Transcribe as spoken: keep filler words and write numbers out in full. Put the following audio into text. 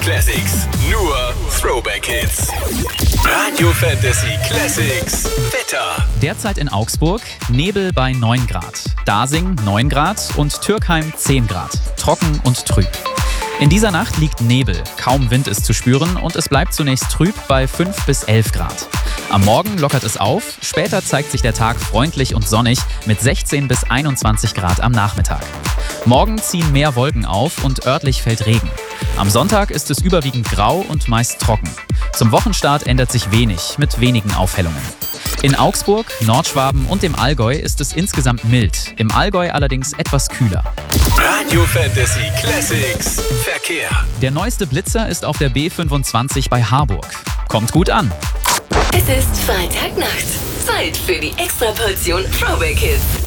Classics. Nur Throwback Hits. Radio Fantasy Classics. Wetter. Derzeit in Augsburg Nebel bei neun Grad, Dasing neun Grad und Türkheim zehn Grad. Trocken und trüb. In dieser Nacht liegt Nebel, kaum Wind ist zu spüren und es bleibt zunächst trüb bei fünf bis elf Grad. Am Morgen lockert es auf, später zeigt sich der Tag freundlich und sonnig mit sechzehn bis einundzwanzig Grad am Nachmittag. Morgen ziehen mehr Wolken auf und örtlich fällt Regen. Am Sonntag ist es überwiegend grau und meist trocken. Zum Wochenstart ändert sich wenig, mit wenigen Aufhellungen. In Augsburg, Nordschwaben und dem Allgäu ist es insgesamt mild, im Allgäu allerdings etwas kühler. Radio Fantasy Classics. Verkehr. Der neueste Blitzer ist auf der B fünfundzwanzig bei Harburg. Kommt gut an. Es ist Freitagnacht. Zeit für die Extraportion Throwback Hits.